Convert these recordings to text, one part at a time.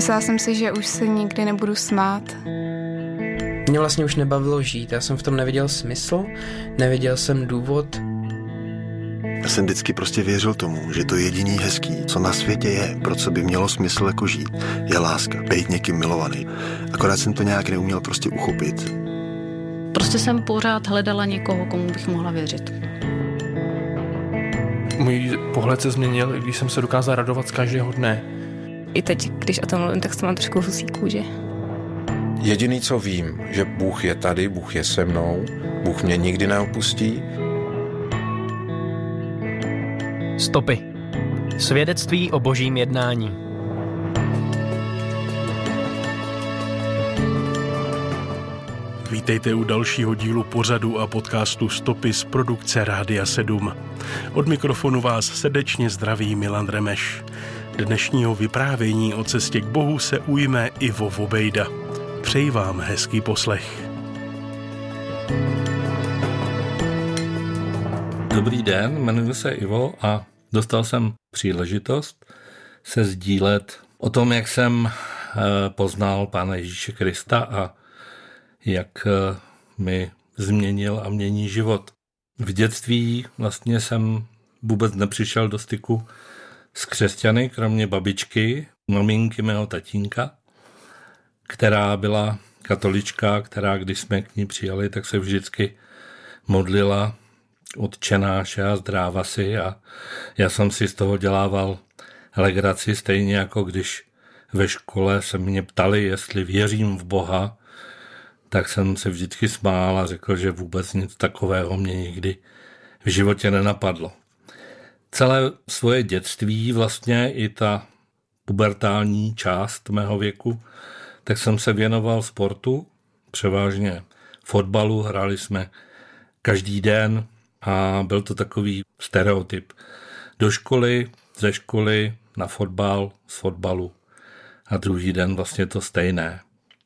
Myslela jsem si, že už se nikdy nebudu smát. Mě vlastně už nebavilo žít, já jsem v tom neviděl smysl, neviděl jsem důvod. Já jsem vždycky prostě věřil tomu, že to jediný hezký, co na světě je, pro co by mělo smysl jako žít, je láska, být někým milovaný. Akorát jsem to nějak neuměl prostě uchopit. Prostě jsem pořád hledala někoho, komu bych mohla věřit. Můj pohled se změnil, když jsem se dokázal radovat z každého dne. I teď, když o tom mluvím, tak to mám trošku husí kůži. Jediný, co vím, že Bůh je tady, Bůh je se mnou, Bůh mě nikdy neopustí. Stopy. Svědectví o božím jednání. Vítejte u dalšího dílu pořadu a podcastu Stopy z produkce Rádia 7. Od mikrofonu vás srdečně zdraví Milan Remeš. Dnešního vyprávění o cestě k Bohu se ujme Ivo Vobejda. Přeji vám hezký poslech. Dobrý den, jmenuji se Ivo a dostal jsem příležitost se sdílet o tom, jak jsem poznal Pána Ježíše Krista a jak mi změnil a mění život. V dětství vlastně jsem vůbec nepřišel do styku s křesťany, kromě babičky, maminky mého tatínka, která byla katolička, která, když jsme k ní přijali, tak se vždycky modlila Otčenáše a zdráva si a já jsem si z toho dělával legraci, stejně jako když ve škole se mě ptali, jestli věřím v Boha, tak jsem se vždycky smál a řekl, že vůbec nic takového mě nikdy v životě nenapadlo. Celé svoje dětství, vlastně i ta pubertální část mého věku, tak jsem se věnoval sportu, převážně fotbalu, hráli jsme každý den a byl to takový stereotyp. Do školy, ze školy, na fotbal, z fotbalu a druhý den vlastně to stejné.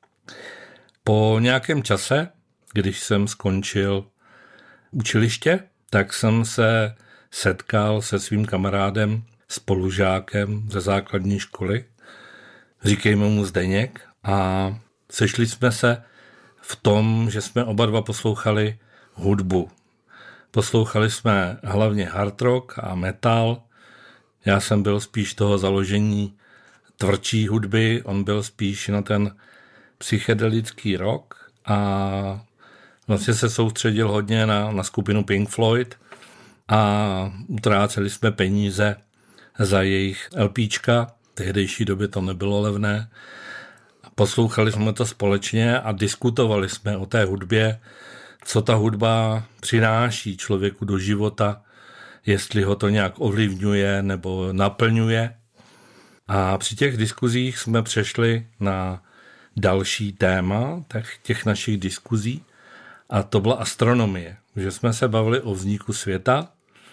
Po nějakém čase, když jsem skončil učiliště, tak jsem se setkal se svým kamarádem, spolužákem ze základní školy, říkejme mu Zdeněk, a sešli jsme se v tom, že jsme oba dva poslouchali hudbu. Poslouchali jsme hlavně hard rock a metal. Já jsem byl spíš toho založení tvrdší hudby, on byl spíš na ten psychedelický rock a vlastně se soustředil hodně na skupinu Pink Floyd a utráceli jsme peníze za jejich LPčka. V tehdejší době to nebylo levné. Poslouchali jsme to společně a diskutovali jsme o té hudbě, co ta hudba přináší člověku do života, jestli ho to nějak ovlivňuje nebo naplňuje. A při těch diskuzích jsme přešli na další téma těch našich diskuzí a to byla astronomie. Že jsme se bavili o vzniku světa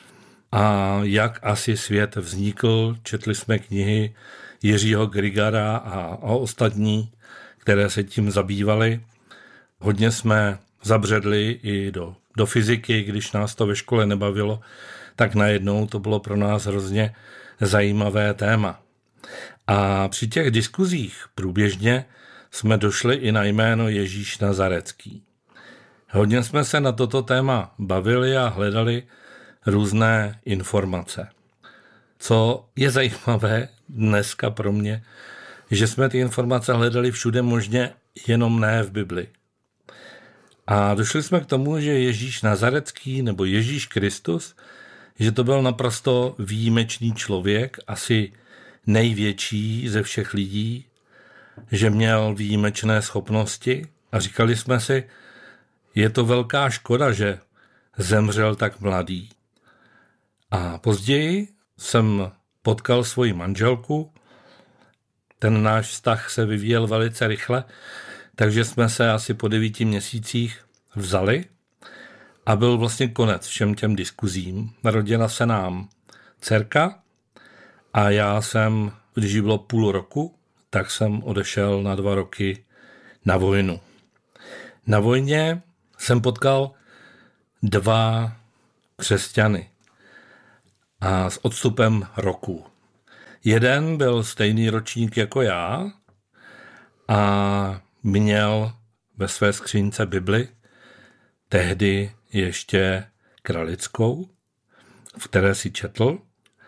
a jak asi svět vznikl. Četli jsme knihy Jiřího Grigara a ostatní, které se tím zabývaly. Hodně jsme zabředli i do fyziky, když nás to ve škole nebavilo, tak najednou to bylo pro nás hrozně zajímavé téma. A při těch diskuzích průběžně jsme došli i na jméno Ježíš Nazarecký. Hodně jsme se na toto téma bavili a hledali různé informace. Co je zajímavé dneska pro mě, že jsme ty informace hledali všude možně, jenom ne v Bibli. A došli jsme k tomu, že Ježíš Nazarecký nebo Ježíš Kristus, že to byl naprosto výjimečný člověk, asi největší ze všech lidí, že měl výjimečné schopnosti a říkali jsme si, je to velká škoda, že zemřel tak mladý. A později jsem potkal svoji manželku, ten náš vztah se vyvíjel velice rychle, takže jsme se asi po 9 měsících vzali a byl vlastně konec všem těm diskuzím. Narodila se nám dcerka a já jsem, když jí bylo půl roku, tak jsem odešel na 2 roky na vojnu. Na vojně jsem potkal 2 křesťany a s odstupem roku. Jeden byl stejný ročník jako já a měl ve své skřínce Bibli, tehdy ještě kralickou, v které si četl.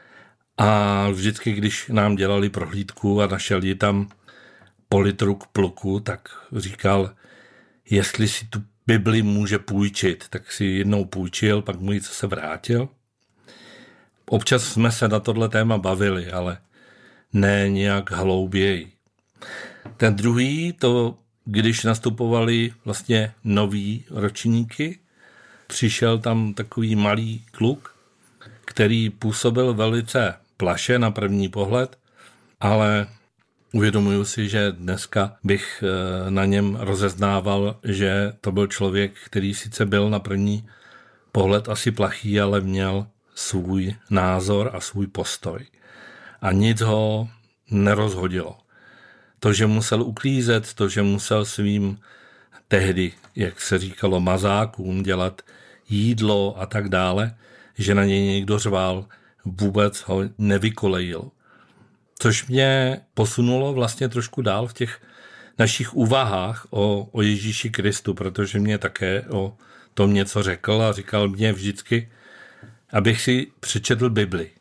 A vždycky, když nám dělali prohlídku a našel ji tam po litru k pluku, tak říkal, jestli si tu Bibli může půjčit, tak si jednou půjčil, pak mu ji se vrátil. Občas jsme se na tohle téma bavili, ale ne nějak hlouběji. Ten druhý, to když nastupovali vlastně noví ročníky, přišel tam takový malý kluk, který působil velice plaše na první pohled, ale uvědomuji si, že dneska bych na něm rozeznával, že to byl člověk, který sice byl na první pohled asi plachý, ale měl svůj názor a svůj postoj. A nic ho nerozhodilo. To, že musel uklízet, to, že musel svým tehdy, jak se říkalo, mazákům dělat jídlo a tak dále, že na něj někdo řval, vůbec ho nevykolejil. Což mě posunulo vlastně trošku dál v těch našich úvahách o Ježíši Kristu, protože mě také o tom něco řekl a říkal mě vždycky, abych si přečetl Bibli.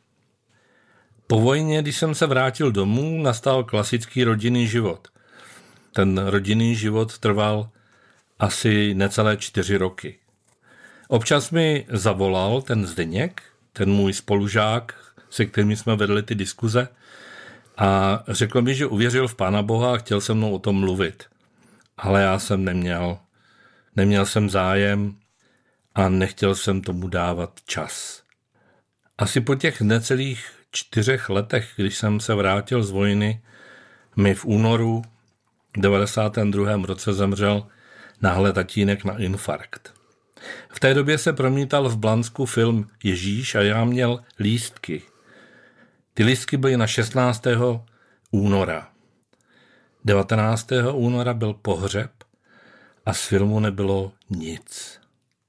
Po vojně, když jsem se vrátil domů, nastal klasický rodinný život. Ten rodinný život trval asi necelé 4 roky. Občas mi zavolal ten Zdeněk, ten můj spolužák, se kterým jsme vedli ty diskuze, a řekl mi, že uvěřil v Pána Boha a chtěl se mnou o tom mluvit. Ale já jsem neměl. Neměl jsem zájem a nechtěl jsem tomu dávat čas. Asi po těch necelých 4 letech, když jsem se vrátil z vojny, mi v únoru 92. roce zemřel náhle tatínek na infarkt. V té době se promítal v Blansku film Ježíš a já měl lístky. Ty lístky byly na 16. února. 19. února byl pohřeb a z filmu nebylo nic.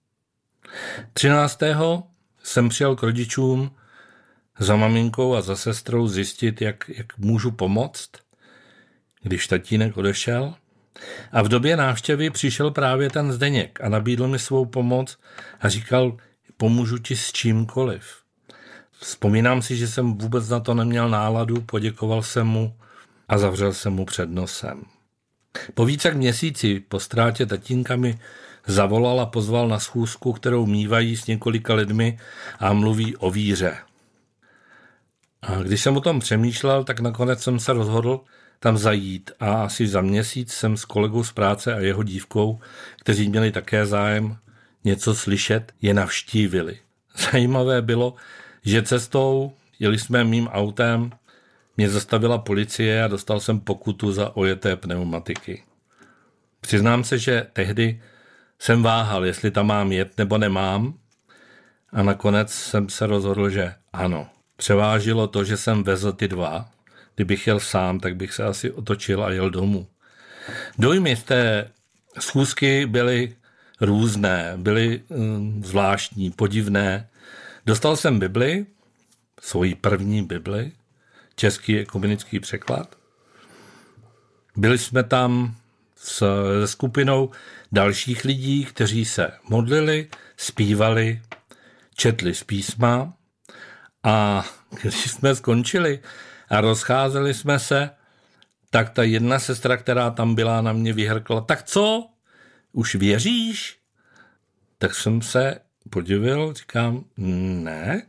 13. jsem přijel k rodičům za maminkou a za sestrou zjistit, jak můžu pomoct, když tatínek odešel. A v době návštěvy přišel právě ten Zdeněk a nabídl mi svou pomoc a říkal, pomůžu ti s čímkoliv. Vzpomínám si, že jsem vůbec na to neměl náladu, poděkoval jsem mu a zavřel jsem mu před nosem. Po více jak měsíci po ztrátě tatínka mi zavolal a pozval na schůzku, kterou mívají s několika lidmi a mluví o víře. A když jsem o tom přemýšlel, tak nakonec jsem se rozhodl tam zajít a asi za měsíc jsem s kolegou z práce a jeho dívkou, kteří měli také zájem něco slyšet, je navštívili. Zajímavé bylo, že cestou, jeli jsme mým autem, mě zastavila policie a dostal jsem pokutu za ojeté pneumatiky. Přiznám se, že tehdy jsem váhal, jestli tam mám jet nebo nemám, a nakonec jsem se rozhodl, že ano. Převážilo to, že jsem vezl ty 2. Kdybych jel sám, tak bych se asi otočil a jel domů. Dojmy z té schůzky byly různé, byly zvláštní, podivné. Dostal jsem Bibli, svoji první Bibli, český ekumenický překlad. Byli jsme tam se skupinou dalších lidí, kteří se modlili, zpívali, četli z písma, a když jsme skončili a rozcházeli jsme se, tak ta jedna sestra, která tam byla, na mě vyhrkla, tak co, už věříš? Tak jsem se podivil, říkám, ne,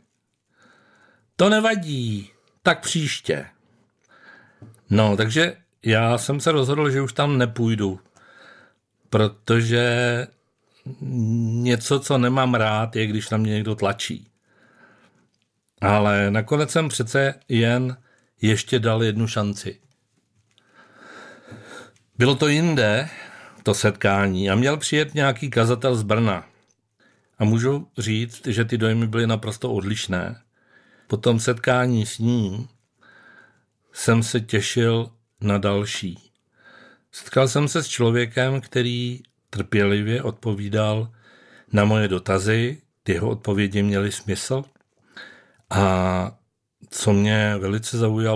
to nevadí, tak příště. No, takže já jsem se rozhodl, že už tam nepůjdu, protože něco, co nemám rád, je, když na mě někdo tlačí. Ale nakonec jsem přece jen ještě dal jednu šanci. Bylo to jinde, to setkání, a měl přijet nějaký kazatel z Brna. A můžu říct, že ty dojmy byly naprosto odlišné. Po tom setkání s ním jsem se těšil na další. Setkal jsem se s člověkem, který trpělivě odpovídal na moje dotazy, ty jeho odpovědi měly smysl. A co mě velice zaujalo,